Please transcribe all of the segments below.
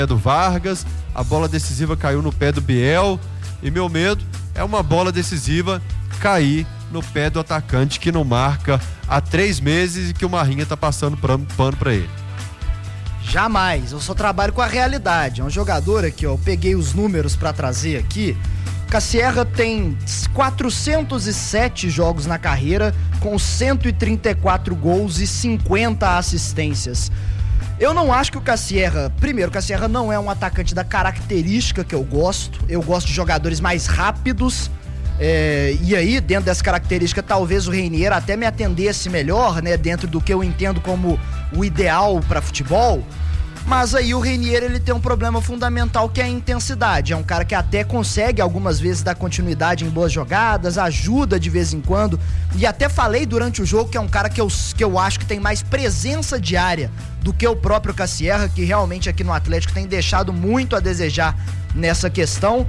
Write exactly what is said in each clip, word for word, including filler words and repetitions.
do Vargas, a bola decisiva caiu no pé do Biel, e meu medo é uma bola decisiva cair no pé do atacante que não marca há três meses e que o Marrinha tá passando pano pra ele. Jamais, eu só trabalho com a realidade. É um jogador aqui, ó, eu peguei os números pra trazer aqui. Cassierra tem quatrocentos e sete jogos na carreira, com cento e trinta e quatro gols e cinquenta assistências. Eu não acho que o Cassierra... Primeiro, o Cassierra não é um atacante da característica que eu gosto. Eu gosto de jogadores mais rápidos. É, e aí, dentro dessa característica, talvez o Reinier até me atendesse melhor, né? Dentro do que eu entendo como o ideal para futebol. Mas aí o Reinier, ele tem um problema fundamental, que é a intensidade. É um cara que até consegue algumas vezes dar continuidade em boas jogadas, ajuda de vez em quando. E até falei durante o jogo que é um cara que eu, que eu acho que tem mais presença diária do que o próprio Cassierra, que realmente aqui no Atlético tem deixado muito a desejar nessa questão.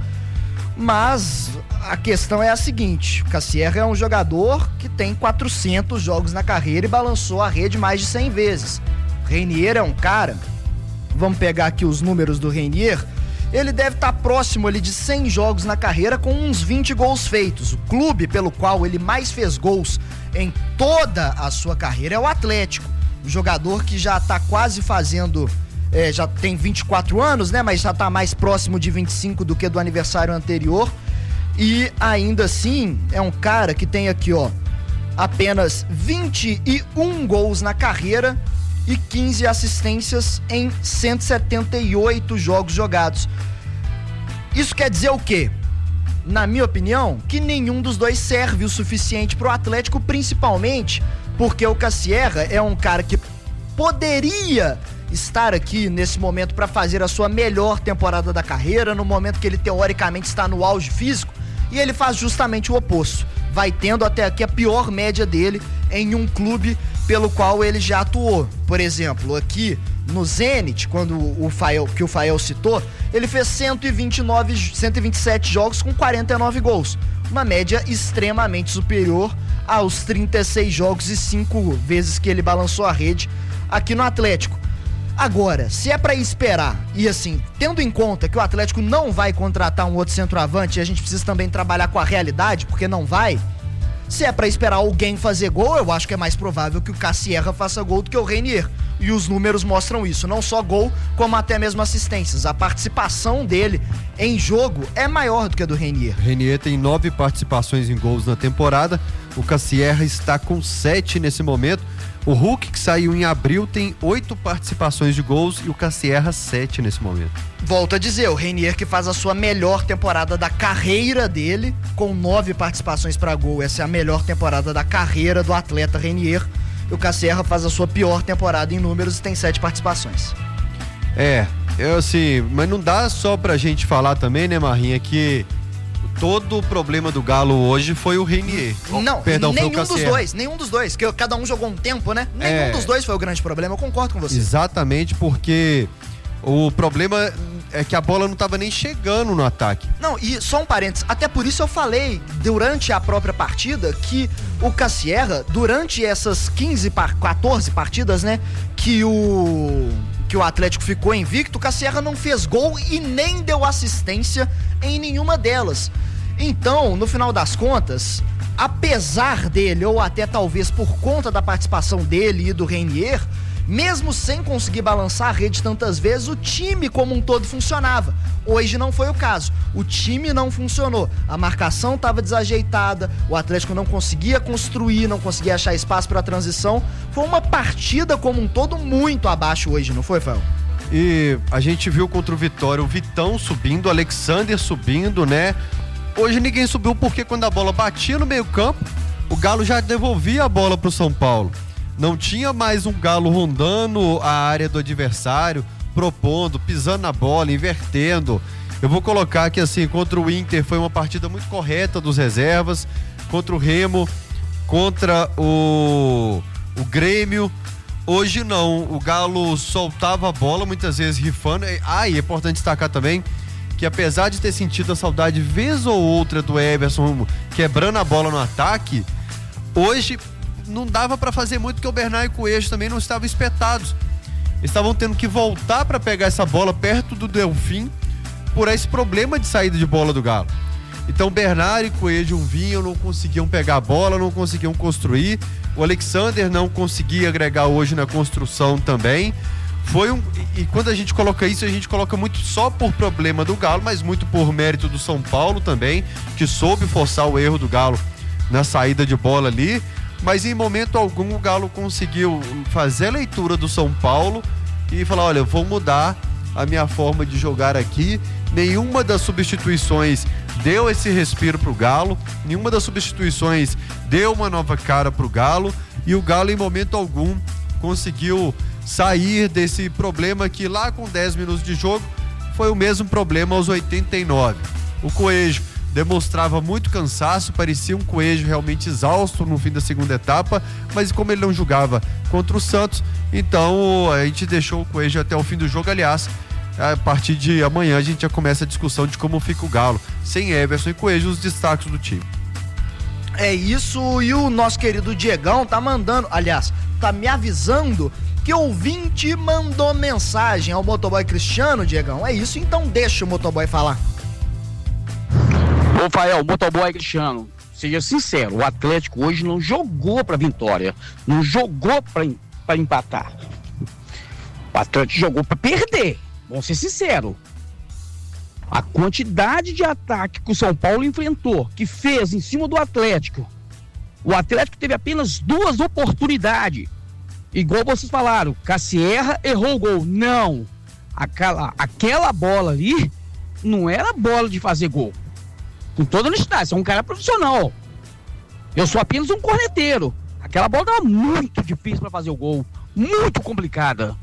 Mas a questão é a seguinte: o Cassierra é um jogador que tem quatrocentos jogos na carreira e balançou a rede mais de cem vezes. O Reinier é um cara... Vamos pegar aqui os números do Reinier. Ele deve estar próximo ali de cem jogos na carreira, com uns vinte gols feitos. O clube pelo qual ele mais fez gols em toda a sua carreira é o Atlético. Um jogador que já está quase fazendo... É, já tem vinte e quatro anos, né? Mas já está mais próximo de vinte e cinco do que do aniversário anterior. E ainda assim, é um cara que tem aqui, ó, apenas vinte e um gols na carreira e quinze assistências em cento e setenta e oito jogos jogados. Isso quer dizer o quê? Na minha opinião, que nenhum dos dois serve o suficiente pro Atlético, principalmente porque o Cassierra é um cara que poderia estar aqui nesse momento para fazer a sua melhor temporada da carreira, no momento que ele teoricamente está no auge físico, e ele faz justamente o oposto. Vai tendo até aqui a pior média dele em um clube pelo qual ele já atuou. Por exemplo, aqui no Zenit, quando o Fael, que o Fael citou, ele fez cento e vinte e nove, cento e vinte e sete jogos com quarenta e nove gols. Uma média extremamente superior aos trinta e seis jogos e cinco vezes que ele balançou a rede aqui no Atlético. Agora, se é pra esperar, e assim, tendo em conta que o Atlético não vai contratar um outro centroavante, e a gente precisa também trabalhar com a realidade, porque não vai, se é pra esperar alguém fazer gol, eu acho que é mais provável que o Cassierra faça gol do que o Reinier. E os números mostram isso, não só gol, como até mesmo assistências. A participação dele em jogo é maior do que a do Reinier. Reinier tem nove participações em gols na temporada, o Cassierra está com sete nesse momento. O Hulk, que saiu em abril, tem oito participações de gols e o Cassierra sete nesse momento. Volto a dizer, o Reinier que faz a sua melhor temporada da carreira dele, com nove participações para gol. Essa é a melhor temporada da carreira do atleta Reinier. E o Cassierra faz a sua pior temporada em números e tem sete participações. É, eu assim, mas não dá só pra gente falar também, né, Marrinha, que todo o problema do Galo hoje foi o Reinier. Não, Perdão, nenhum foi o dos dois, nenhum dos dois, que cada um jogou um tempo, né? Nenhum É. dos dois foi o grande problema, eu concordo com você. Exatamente, porque o problema é que a bola não estava nem chegando no ataque. Não, e só um parênteses, até por isso eu falei durante a própria partida que o Cassierra, durante essas quinze, quatorze partidas, né, que o... que o Atlético ficou invicto, o Cassierra não fez gol e nem deu assistência em nenhuma delas. Então, no final das contas, apesar dele, ou até talvez por conta da participação dele e do Reinier, mesmo sem conseguir balançar a rede tantas vezes, o time como um todo funcionava. Hoje não foi o caso. O time não funcionou. A marcação estava desajeitada, o Atlético não conseguia construir, não conseguia achar espaço para a transição. Foi uma partida como um todo muito abaixo hoje, não foi, Fael? E a gente viu contra o Vitória o Vitão subindo, o Alexander subindo, né? Hoje ninguém subiu porque quando a bola batia no meio campo, o Galo já devolvia a bola pro São Paulo. Não tinha mais um Galo rondando a área do adversário, propondo, pisando na bola, invertendo. Eu vou colocar que assim, contra o Inter foi uma partida muito correta dos reservas, contra o Remo, contra o, o Grêmio. Hoje não, o Galo soltava a bola, muitas vezes rifando. Ah, e é importante destacar também que apesar de ter sentido a saudade vez ou outra do Everson quebrando a bola no ataque, hoje não dava para fazer muito porque o Bernard e o Coelho também não estavam espetados. estavam tendo que voltar para pegar essa bola perto do Delfim por esse problema de saída de bola do Galo. Então Bernard e Coelho vinham, não conseguiam pegar a bola, não conseguiam construir. O Alexander não conseguia agregar hoje na construção também. Foi um, e quando a gente coloca isso, a gente coloca muito só por problema do Galo, mas muito por mérito do São Paulo também, que soube forçar o erro do Galo na saída de bola ali. Mas em momento algum o Galo conseguiu fazer a leitura do São Paulo e falar, olha, eu vou mudar a minha forma de jogar aqui. Nenhuma das substituições deu esse respiro pro Galo, nenhuma das substituições deu uma nova cara pro Galo, e o Galo em momento algum conseguiu sair desse problema que lá com dez minutos de jogo foi o mesmo problema aos oitenta e nove. O Coelho demonstrava muito cansaço, parecia um Coelho realmente exausto no fim da segunda etapa, mas como ele não jogava contra o Santos, então a gente deixou o Coelho até o fim do jogo. Aliás, a partir de amanhã a gente já começa a discussão de como fica o Galo sem Everson e Coelho, os destaques do time. É isso, e o nosso querido Diegão tá mandando, aliás, tá me avisando que ouvinte mandou mensagem ao motoboy Cristiano, Diegão. É isso, então deixa o motoboy falar. Ô, Fael, motoboy Cristiano, seja sincero, o Atlético hoje não jogou pra vitória, não jogou pra, pra empatar. O Atlético jogou pra perder, vamos ser sinceros. A quantidade de ataque que o São Paulo enfrentou, que fez em cima do Atlético, o Atlético teve apenas duas oportunidades. Igual vocês falaram, Cassierra errou o gol. Não, aquela, aquela bola ali não era bola de fazer gol. Com toda honestidade, você é um cara profissional. Eu sou apenas um corneteiro. Aquela bola estava muito difícil para fazer o gol, muito complicada.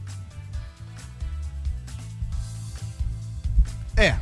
É,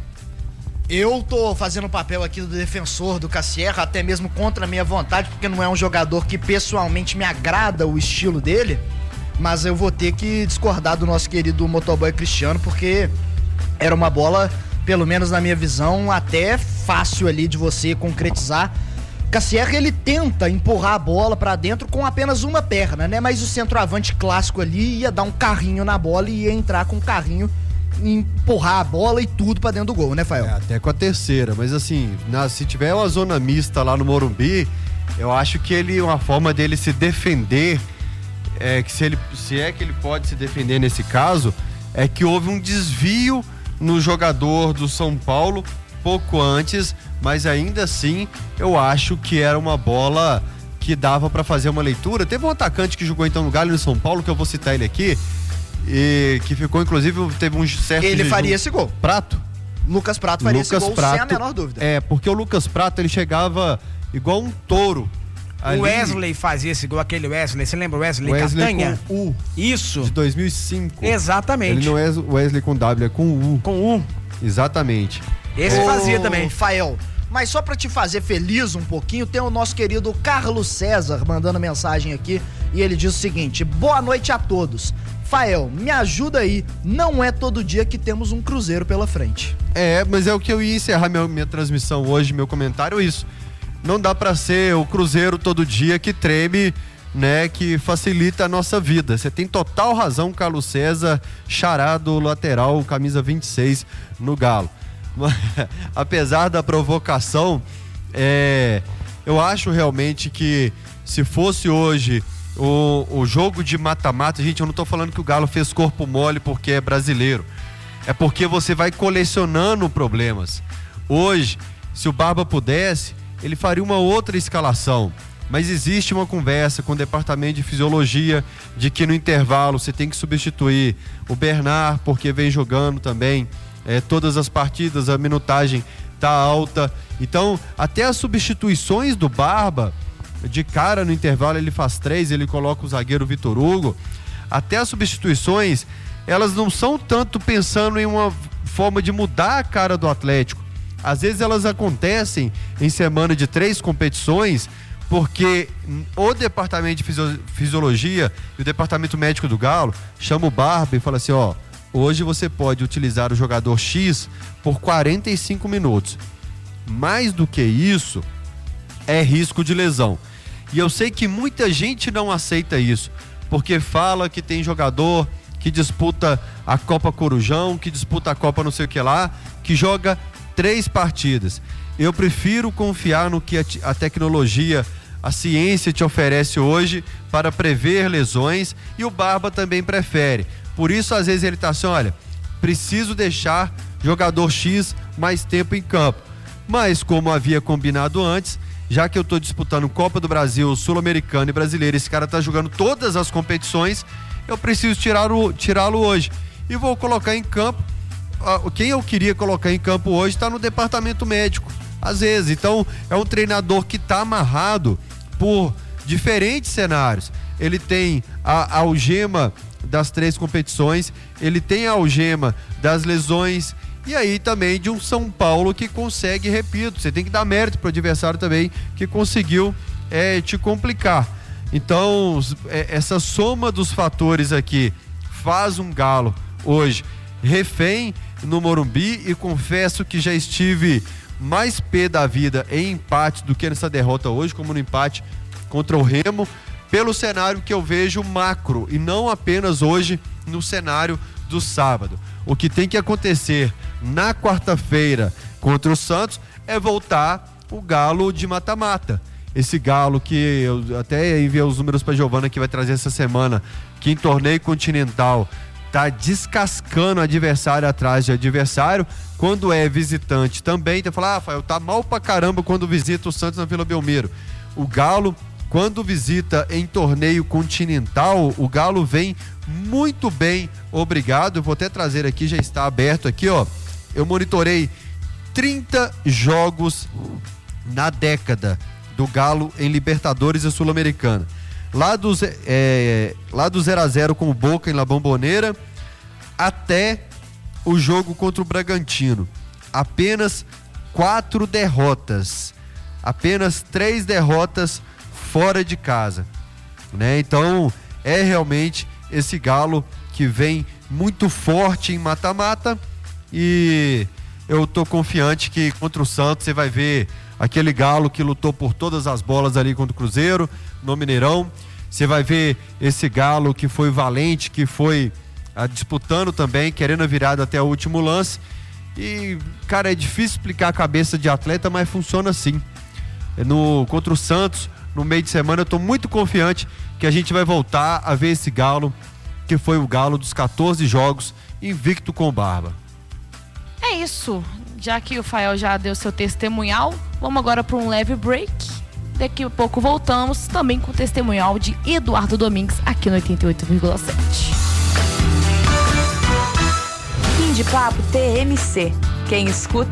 eu tô fazendo o papel aqui do defensor do Cassierra, até mesmo contra a minha vontade, porque não é um jogador que pessoalmente me agrada o estilo dele, mas eu vou ter que discordar do nosso querido motoboy Cristiano, porque era uma bola, pelo menos na minha visão, até fácil ali de você concretizar. Cassierra, ele tenta empurrar a bola pra dentro com apenas uma perna, né? Mas o centroavante clássico ali ia dar um carrinho na bola e ia entrar com o carrinho, empurrar a bola e tudo pra dentro do gol, né, Fael? É, até com a terceira, mas assim, na, se tiver uma zona mista lá no Morumbi, eu acho que ele, uma forma dele se defender, é que se, ele, se é que ele pode se defender nesse caso, é que houve um desvio no jogador do São Paulo pouco antes, mas ainda assim eu acho que era uma bola que dava pra fazer uma leitura. Teve um atacante que jogou então no Galo no São Paulo, que eu vou citar ele aqui, e que ficou, inclusive, teve um certo... Ele faria esse gol. Prato? Lucas Prato faria Lucas esse gol Prato, sem a menor dúvida. É, porque o Lucas Prato, ele chegava igual um touro. Ali. O Wesley fazia esse gol, aquele Wesley, você lembra o Wesley, Wesley Castanha? com U. Isso. De dois mil e cinco. Exatamente. Ele não é Wesley com W, é com U. Com U. Exatamente. Esse Ô, fazia também. Fael, mas só pra te fazer feliz um pouquinho, tem o nosso querido Carlos César mandando mensagem aqui, e ele diz o seguinte: boa noite a todos. Fael, me ajuda aí, não é todo dia que temos um Cruzeiro pela frente. É, mas é o que eu ia encerrar minha, minha transmissão hoje, meu comentário, isso. Não dá pra ser o Cruzeiro todo dia que treme, né, que facilita a nossa vida. Você tem total razão, Carlos César, charado lateral, camisa vinte e seis no Galo. Mas, apesar da provocação, é, eu acho realmente que se fosse hoje o, o jogo de mata-mata, gente, eu não tô falando que o Galo fez corpo mole porque é brasileiro. É porque você vai colecionando problemas. Hoje, se o Barba pudesse, ele faria uma outra escalação. Mas existe uma conversa com o departamento de fisiologia de que no intervalo você tem que substituir o Bernard, porque vem jogando também é, todas as partidas, a minutagem tá alta. Então, até as substituições do Barba, de cara no intervalo ele faz três, ele coloca o zagueiro Vitor Hugo. Até as substituições, elas não são tanto pensando em uma forma de mudar a cara do Atlético. Às vezes elas acontecem em semana de três competições, porque o departamento de fisio- fisiologia e o departamento médico do Galo chama o Barba e fala assim, ó, hoje você pode utilizar o jogador X por quarenta e cinco minutos. Mais do que isso, é risco de lesão. E eu sei que muita gente não aceita isso, porque fala que tem jogador que disputa a Copa Corujão, que disputa a Copa não sei o que lá, que joga três partidas. Eu prefiro confiar no que a, a tecnologia, a ciência te oferece hoje para prever lesões, e o Barba também prefere. Por isso, às vezes, ele tá assim, olha, preciso deixar jogador X mais tempo em campo. Mas, como havia combinado antes, já que eu estou disputando Copa do Brasil, Sul-Americano e Brasileiro, esse cara tá jogando todas as competições, eu preciso tirá-lo tirá-lo hoje. E vou colocar em campo, uh, quem eu queria colocar em campo hoje está no departamento médico, às vezes. Então, é um treinador que está amarrado por diferentes cenários. Ele tem a, a algema das três competições, ele tem a algema das lesões, e aí também de um São Paulo que consegue, repito, você tem que dar mérito pro adversário também, que conseguiu é, te complicar. Então, é, essa soma dos fatores aqui faz um Galo hoje refém no Morumbi, e confesso que já estive mais pé da vida em empate do que nessa derrota hoje, como no empate contra o Remo, pelo cenário que eu vejo macro, e não apenas hoje no cenário do sábado. O que tem que acontecer na quarta-feira contra o Santos é voltar o Galo de mata-mata. Esse Galo que eu até enviei os números para Giovana, que vai trazer essa semana, que em torneio continental tá descascando adversário atrás de adversário. Quando é visitante também, tem que falar, ah, Rafael, tá mal pra caramba quando visita o Santos na Vila Belmiro. O Galo, quando visita em torneio continental, o Galo vem muito bem, obrigado. Eu vou até trazer aqui, já está aberto aqui, ó. Eu monitorei trinta jogos na década do Galo em Libertadores e Sul-Americana. Lá do, é, lá do zero a zero com o Boca em La Bombonera até o jogo contra o Bragantino. Apenas quatro derrotas. Apenas três derrotas fora de casa, né? Então é realmente esse Galo que vem muito forte em mata-mata, e eu tô confiante que contra o Santos você vai ver aquele Galo que lutou por todas as bolas ali contra o Cruzeiro no Mineirão. Você vai ver esse Galo que foi valente, que foi ah, disputando também, querendo a virada até o último lance. E, cara, é difícil explicar a cabeça de atleta, mas funciona assim. No, contra o Santos, no meio de semana, eu tô muito confiante que a gente vai voltar a ver esse Galo, que foi o Galo dos quatorze jogos, invicto com o Barba. É isso. Já que o Fael já deu seu testemunhal, vamos agora para um leve break. Daqui a pouco voltamos também com o testemunhal de Eduardo Domingues aqui no oitenta e oito vírgula sete. Fim de papo T M C. Quem escuta